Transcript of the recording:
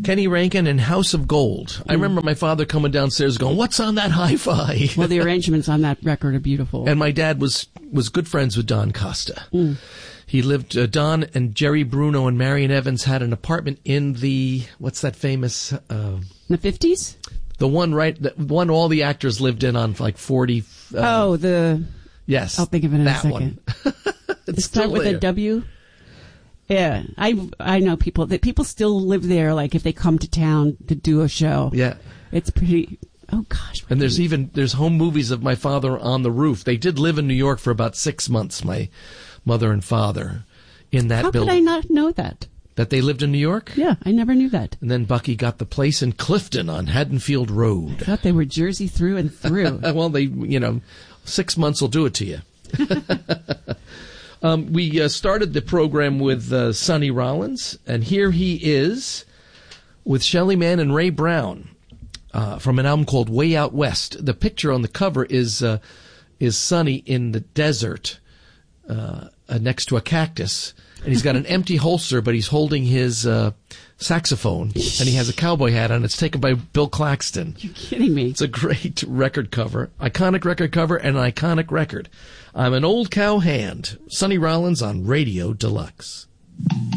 Kenny Rankin and House of Gold. I remember my father coming downstairs going, "What's on that hi-fi?" Well, the arrangements on that record are beautiful. And my dad was good friends with Don Costa. He lived, Don and Jerry Bruno and Marion Evans had an apartment in the, what's that famous? The 50s? The one all the actors lived in on like 40. Yes. I'll think of it in a second. One. It's start with a W? Yeah. I know people still live there, like if they come to town to do a show. Yeah. It's pretty, oh gosh. And there's home movies of my father on the roof. They did live in New York for about 6 months, my mother and father, in that building. How could I not know that? That they lived in New York? Yeah, I never knew that. And then Bucky got the place in Clifton on Haddonfield Road. I thought they were Jersey through and through. Well, 6 months will do it to you. We started the program with Sonny Rollins, and here he is with Shelly Manne and Ray Brown from an album called Way Out West. The picture on the cover is Sonny in the desert next to a cactus, and he's got an empty holster, but he's holding his saxophone, and he has a cowboy hat on. It's taken by Bill Claxton. You're kidding me. It's a great record cover, iconic record cover, and an iconic record. I'm an old cow hand. Sonny Rollins on Radio Deluxe.